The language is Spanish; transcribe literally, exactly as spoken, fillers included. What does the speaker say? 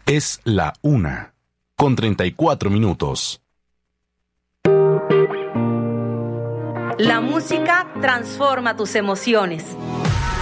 Es la una, con treinta y cuatro minutos. La música transforma tus emociones.